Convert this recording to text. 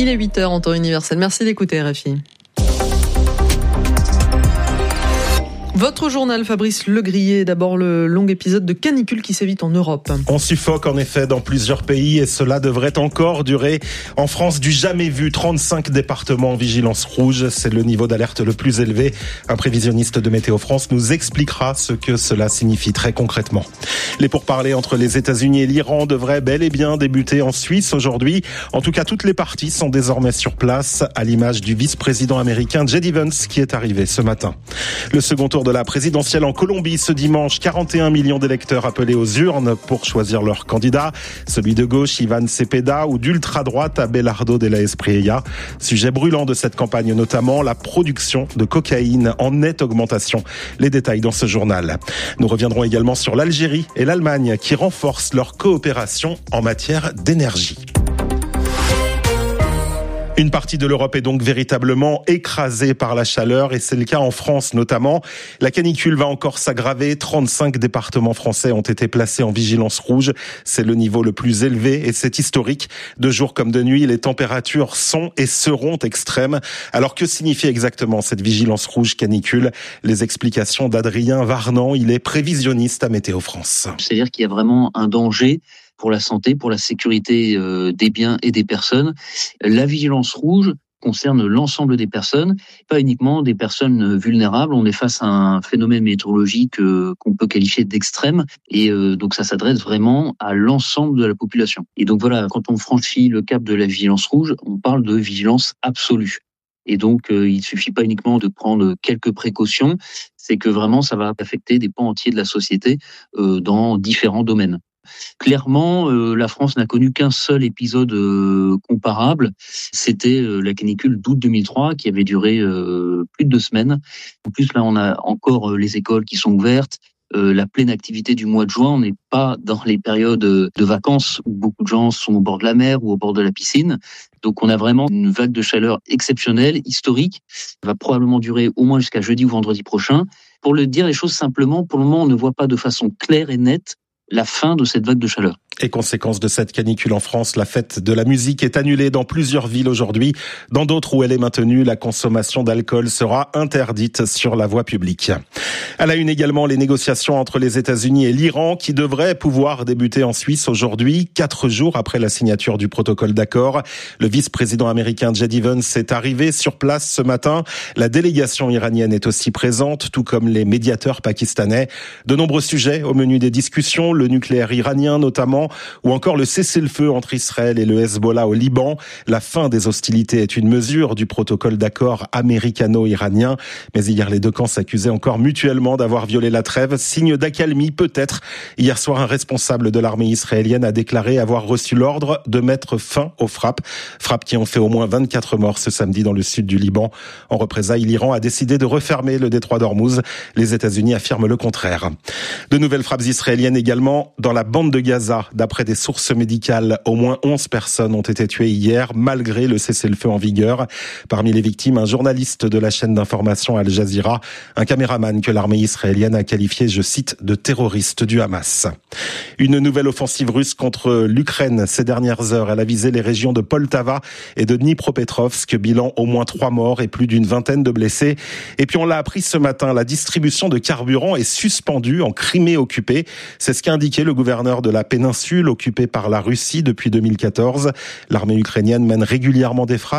Il est 8h en temps universel. Merci d'écouter RFI. Votre journal, Fabrice Legrier. D'abord, le long épisode de canicule qui sévit en Europe. On suffoque en effet dans plusieurs pays et cela devrait encore durer. En France, du jamais vu, 35 départements en vigilance rouge. C'est le niveau d'alerte le plus élevé. Un prévisionniste de Météo France nous expliquera ce que cela signifie très concrètement. Les pourparlers entre les États-Unis et l'Iran devraient bel et bien débuter en Suisse aujourd'hui. En tout cas, toutes les parties sont désormais sur place, à l'image du vice-président américain J.D. Vance qui est arrivé ce matin. Le second tour de la présidentielle en Colombie ce dimanche, 41 millions d'électeurs appelés aux urnes pour choisir leur candidat, celui de gauche Iván Cepeda ou d'ultra-droite Abelardo de la Espriella. Sujet brûlant de cette campagne notamment, la production de cocaïne en nette augmentation. Les détails dans ce journal. Nous reviendrons également sur l'Algérie et l'Allemagne qui renforcent leur coopération en matière d'énergie. Une partie de l'Europe est donc véritablement écrasée par la chaleur et c'est le cas en France notamment. La canicule va encore s'aggraver. 35 départements français ont été placés en vigilance rouge. C'est le niveau le plus élevé et c'est historique. De jour comme de nuit, les températures sont et seront extrêmes. Alors que signifie exactement cette vigilance rouge canicule ? Les explications d'Adrien Varnant, il est prévisionniste à Météo France. C'est-à-dire qu'il y a vraiment un danger pour la santé, pour la sécurité des biens et des personnes. La vigilance rouge concerne l'ensemble des personnes, pas uniquement des personnes vulnérables. On est face à un phénomène météorologique qu'on peut qualifier d'extrême et donc ça s'adresse vraiment à l'ensemble de la population. Et donc voilà, quand on franchit le cap de la vigilance rouge, on parle de vigilance absolue. Et donc, il suffit pas uniquement de prendre quelques précautions, c'est que vraiment ça va affecter des pans entiers de la société dans différents domaines. Clairement, la France n'a connu qu'un seul épisode comparable. C'était la canicule d'août 2003 qui avait duré plus de 2 semaines. En plus, là, on a encore les écoles qui sont ouvertes. La pleine activité du mois de juin, on n'est pas dans les périodes de vacances où beaucoup de gens sont au bord de la mer ou au bord de la piscine. Donc on a vraiment une vague de chaleur exceptionnelle, historique. Ça va probablement durer au moins jusqu'à jeudi ou vendredi prochain. Pour le dire les choses simplement, pour le moment, on ne voit pas de façon claire et nette la fin de cette vague de chaleur. Et conséquence de cette canicule en France, la fête de la musique est annulée dans plusieurs villes aujourd'hui. Dans d'autres où elle est maintenue, la consommation d'alcool sera interdite sur la voie publique. À la une également, les négociations entre les États-Unis et l'Iran qui devraient pouvoir débuter en Suisse aujourd'hui, 4 jours après la signature du protocole d'accord. Le vice-président américain J.D. Vance est arrivé sur place ce matin. La délégation iranienne est aussi présente, tout comme les médiateurs pakistanais. De nombreux sujets au menu des discussions, le nucléaire iranien notamment, ou encore le cessez-le-feu entre Israël et le Hezbollah au Liban. La fin des hostilités est une mesure du protocole d'accord américano-iranien. Mais hier, les deux camps s'accusaient encore mutuellement d'avoir violé la trêve. Signe d'accalmie peut-être. Hier soir, un responsable de l'armée israélienne a déclaré avoir reçu l'ordre de mettre fin aux frappes. Frappes qui ont fait au moins 24 morts ce samedi dans le sud du Liban. En représailles, l'Iran a décidé de refermer le détroit d'Ormuz. Les États-Unis affirment le contraire. De nouvelles frappes israéliennes également dans la bande de Gaza. D'après des sources médicales, au moins 11 personnes ont été tuées hier, malgré le cessez-le-feu en vigueur. Parmi les victimes, un journaliste de la chaîne d'information Al Jazeera, un caméraman que l'armée israélienne a qualifié, je cite, de terroriste du Hamas. Une nouvelle offensive russe contre l'Ukraine ces dernières heures. Elle a visé les régions de Poltava et de Dnipropetrovsk, bilan au moins 3 morts et plus d'une vingtaine de blessés. Et puis on l'a appris ce matin, la distribution de carburant est suspendue en Crimée occupée. C'est ce qu'a indiqué le gouverneur de la péninsule occupée par la Russie depuis 2014. L'armée ukrainienne mène régulièrement des frappes